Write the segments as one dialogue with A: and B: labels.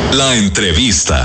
A: La entrevista.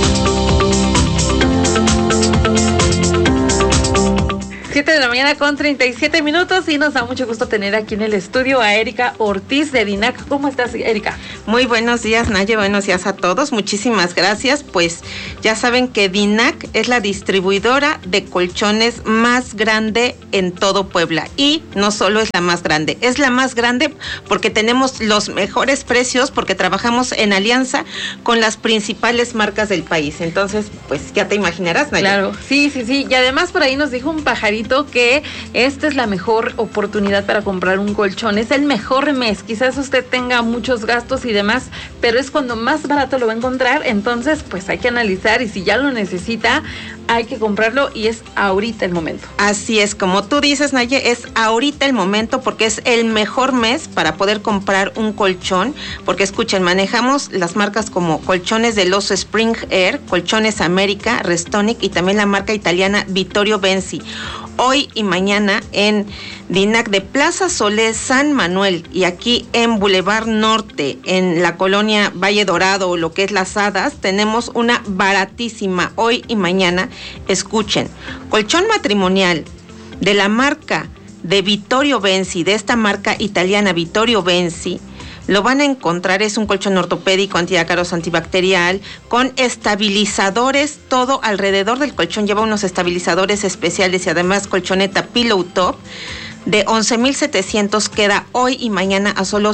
B: 7 de la mañana con 37 minutos y nos da mucho gusto tener aquí en el estudio a Erika Ortiz de DINAC. ¿Cómo estás, Erika?
C: Muy buenos días, Naye, buenos días a todos, muchísimas gracias. Pues ya saben que DINAC es la distribuidora de colchones más grande en todo Puebla, y no solo es la más grande, es la más grande porque tenemos los mejores precios, porque trabajamos en alianza con las principales marcas del país. Entonces, pues ya te imaginarás, Naye.
B: Claro, sí, y además por ahí nos dijo un pajarito que esta es la mejor oportunidad para comprar un colchón, es el mejor mes. Quizás usted tenga muchos gastos y demás, pero es cuando más barato lo va a encontrar. Entonces pues hay que analizar, y si ya lo necesita hay que comprarlo, y es ahorita el momento.
C: Así es, como tú dices, Naye, es ahorita el momento porque es el mejor mes para poder comprar un colchón, porque escuchen, manejamos las marcas como Colchones del Oso Spring Air, Colchones América, Restonic y también la marca italiana Vittorio Benzi. Hoy y mañana en DINAC de Plaza Solé San Manuel y aquí en Boulevard Norte, en la colonia Valle Dorado, o lo que es Las Hadas, tenemos una baratísima hoy y mañana. Escuchen, colchón matrimonial de la marca de Vittorio Benzi, de esta marca italiana Vittorio Benzi. Lo van a encontrar, es un colchón ortopédico, antiácaros, antibacterial, con estabilizadores, todo alrededor del colchón lleva unos estabilizadores especiales y además colchoneta Pillow Top. De 11,700 queda hoy y mañana a solo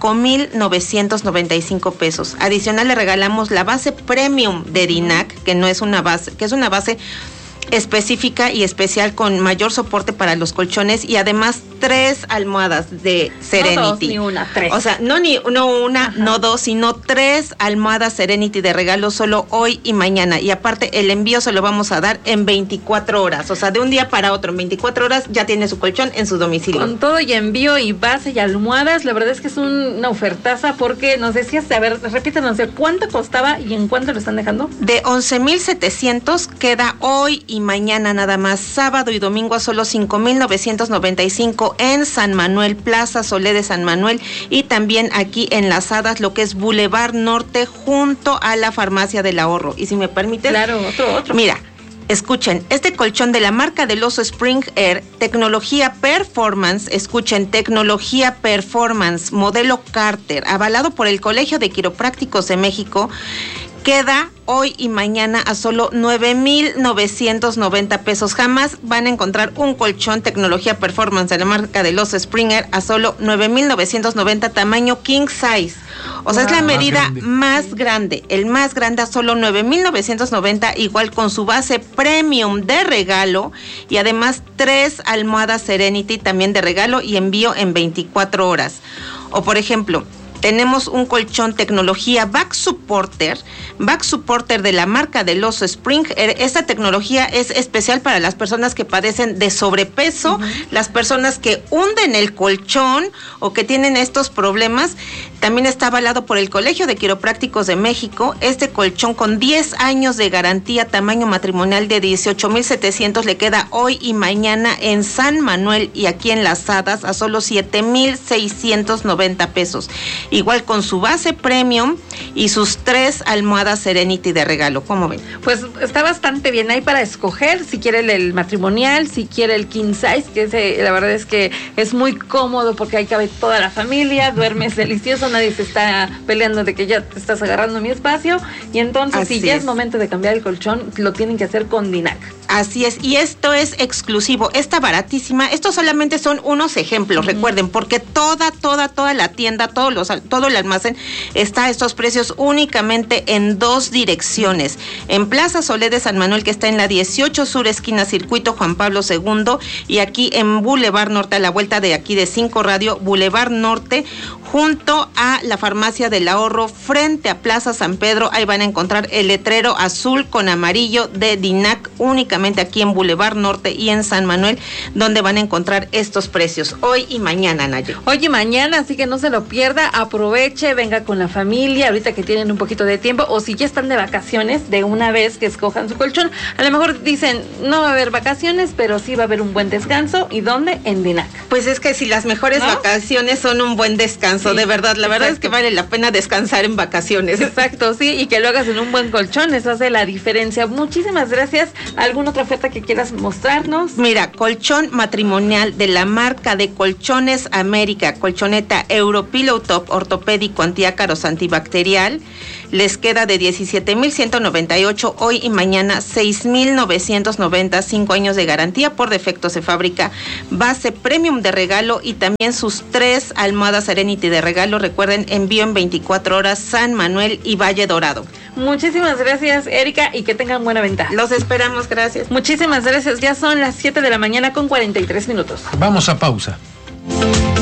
C: 5,995 pesos. Adicional le regalamos la base premium de DINAC, que no es una base, que es una base específica y especial con mayor soporte para los colchones, y además 3 almohadas de Serenity.
B: No 2 ni una, 3.
C: O sea, no una, ajá, no 2, sino 3 almohadas Serenity de regalo solo hoy y mañana. Y aparte el envío se lo vamos a dar en 24 horas. O sea, de un día para otro, en 24 horas ya tiene su colchón en su domicilio.
B: Con todo y envío y base y almohadas, la verdad es que es una ofertaza, porque nos decías, a ver, repítanos, ¿cuánto costaba y en cuánto lo están dejando?
C: De 11,700 queda hoy y mañana nada más, sábado y domingo a solo 5,995 en San Manuel, Plaza Solé de San Manuel, y también aquí en Las Hadas, lo que es Boulevard Norte, junto a la Farmacia del Ahorro. Y si me permites,
B: claro, otro.
C: Mira, escuchen, este colchón de la marca del Oso Spring Air, tecnología Performance, escuchen, tecnología Performance, modelo Carter, avalado por el Colegio de Quiroprácticos de México, queda hoy y mañana a solo 9,990 pesos. Jamás van a encontrar un colchón tecnología Performance de la marca de los Springer a solo 9,990, tamaño king size. O sea, es la medida más grande, el más grande a solo 9,990, igual con su base premium de regalo, y además 3 almohadas Serenity también de regalo y envío en 24 horas. O por ejemplo, tenemos un colchón tecnología Back Supporter de la marca del Oso Spring. Esta tecnología es especial para las personas que padecen de sobrepeso, las personas que hunden el colchón o que tienen estos problemas. También está avalado por el Colegio de Quiroprácticos de México. Este colchón con 10 años de garantía, tamaño matrimonial de 18,700, le queda hoy y mañana en San Manuel y aquí en Las Hadas a solo 7,690 pesos. Igual con su base premium y sus 3 almohadas Serenity de regalo. ¿Cómo ven?
B: Pues está bastante bien ahí para escoger, si quiere el matrimonial, si quiere el king size, que la verdad es que es muy cómodo porque ahí cabe toda la familia, duermes delicioso, nadie se está peleando de que ya te estás agarrando mi espacio, y entonces
C: así
B: si ya es momento de cambiar el colchón, lo tienen que hacer con DINAC.
C: Así es, y esto es exclusivo, está baratísima. Estos solamente son unos ejemplos, recuerden, porque toda la tienda, todo el almacén está a estos precios únicamente en 2 direcciones. En Plaza Solé de San Manuel, que está en la 18 Sur, esquina Circuito Juan Pablo II, y aquí en Boulevard Norte, a la vuelta de aquí de 5 Radio, Boulevard Norte, junto a la Farmacia del Ahorro, frente a Plaza San Pedro. Ahí van a encontrar el letrero azul con amarillo de DINAC, únicamente aquí en Boulevard Norte y en San Manuel, donde van a encontrar estos precios hoy y mañana, Nayo.
B: Hoy y mañana, así que no se lo pierda, aproveche, venga con la familia, ahorita que tienen un poquito de tiempo, o si ya están de vacaciones, de una vez que escojan su colchón. A lo mejor dicen, no va a haber vacaciones, pero sí va a haber un buen descanso. ¿Y dónde? En DINAC.
C: Pues es que si las mejores vacaciones son un buen descanso, maravilloso,
B: sí,
C: de verdad. La verdad es que vale la pena descansar en vacaciones.
B: Exacto, sí, y que lo hagas en un buen colchón, eso hace la diferencia. Muchísimas gracias. ¿Alguna otra oferta que quieras mostrarnos?
C: Mira, colchón matrimonial de la marca de Colchones América, colchoneta Europillow Top ortopédico antiácaros antibacterial. Les queda de 17,198 hoy y mañana 6,990, 5 años de garantía, por defecto se fabrica, base premium de regalo y también sus 3 almohadas Serenity de regalo. Recuerden, envío en 24 horas, San Manuel y Valle Dorado.
B: Muchísimas gracias, Erika, y que tengan buena venta.
C: Los esperamos, gracias.
B: Muchísimas gracias, ya son las 7 de la mañana con 43 minutos.
A: Vamos a pausa.